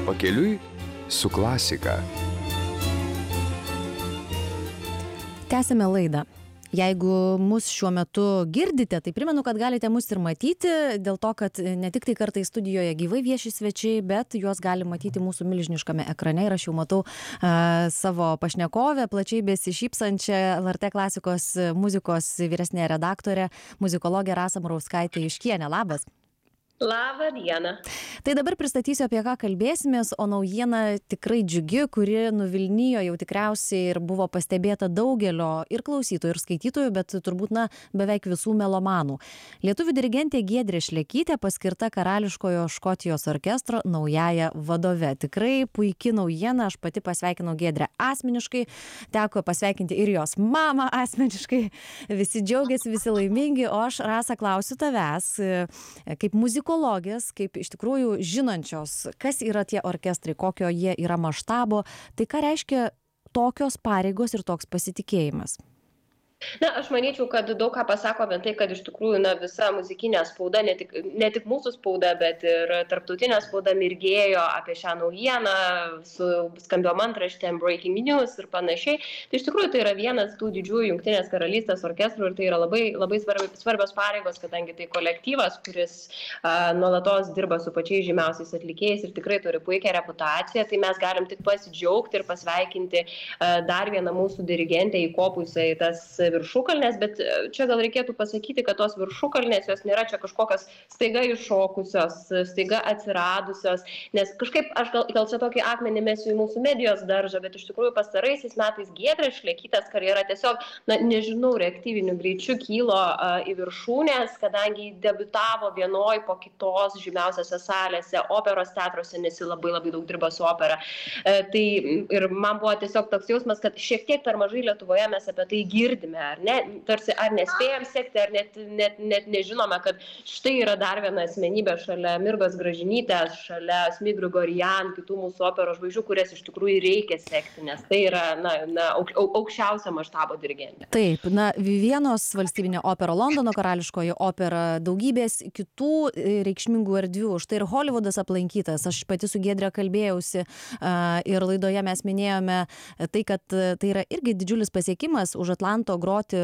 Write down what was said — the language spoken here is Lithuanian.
Pakeliui su klasika. Tęsime laidą. Jeigu mus šiuo metu girdite, tai primenu, kad galite mus ir matyti, dėl to, kad ne tik tai kartais studijoje gyvai vieši svečiai, bet juos gali matyti mūsų milžiniškame ekrane. Ir aš jau matau savo pašnekovę, plačiai besišypsančią LRT klasikos muzikos vyresnė redaktorė, muzikologė Rasa Murauskaitė Juškienė. Labas. Labą dieną. Tai dabar pristatysiu, apie ką kalbėsimės, o naujiena tikrai džiugi, kuri nuvilnijo jau tikriausiai ir buvo pastebėta daugelio ir klausytojų, ir skaitytojų, bet turbūt, beveik visų melomanų. Lietuvių dirigentė Giedrė Šlekytė paskirta Karališkojo Škotijos orkestro naująja vadove. Tikrai puiki naujiena, aš pati pasveikinau Giedrę asmeniškai, teko pasveikinti ir jos mamą asmeniškai. Visi džiaugiasi, visi laimingi, o aš, Rasa, klausiu tavęs, kaip muzikologės, kaip iš tikrųjų žinančios, kas yra tie orkestrai, kokio jie yra maštabo, tai ką reiškia tokios pareigos ir toks pasitikėjimas? Aš manyčiau, kad daug ką pasako apie tai, kad iš tikrųjų visa muzikinė spauda, ne tik mūsų spauda, bet ir tarptautinė spauda mirgėjo apie šią naujieną, su skambiom antraštėm, breaking news ir panašiai. Tai iš tikrųjų tai yra vienas tų didžiųjų Jungtinės karalystės orkestrų ir tai yra labai, labai svarbios pareigos, kadangi tai kolektyvas, kuris nuolatos dirba su pačiais žymiausiais atlikėjais ir tikrai turi puikią reputaciją. Tai mes galim tik pasidžiaugti ir pasveikinti dar vieną mūsų dirigentę įkopusią į tas viršukalnės, bet čia gal reikėtų pasakyti, kad tos viršukalnės jos nėra čia kažkokios staiga iššokusios, staiga atsiradusios, nes kažkaip aš gal čia tokį akmenį mesiu į mūsų medijos daržą, bet iš tikrųjų pastaraisiais metais Giedrės Šlekytės karjera tiesiog, nežinau, reaktyviniu greičiu kylo į viršūnės, kadangi debiutavo vienoj po kitos žymiausiose salėse, operos teatruose, nes ji labai daug dirba su opera. Tai ir man buvo tiesiog toks jausmas, kad šiek tiek per mažai Lietuvoje mes apie tai girdime. Ar ne, tarsi ar nespėjom sekti, ar net nežinome, kad štai yra dar viena asmenybė šalia Mirgos Gražinytės, šalia Asmik Grigorian, kitų mūsų operos žvaigždžių, kurias iš tikrųjų reikia sekti, nes tai yra aukščiausio maštabo dirigentė. Taip, Vienos valstybinė opera, Londono karališkoji opera, daugybės kitų reikšmingų erdvių, štai ir Hollywoodas aplankytas. Aš pati su Giedre kalbėjausi ir laidoje mes minėjome tai, kad tai yra irgi didžiulis pasiekimas už Atlanto groti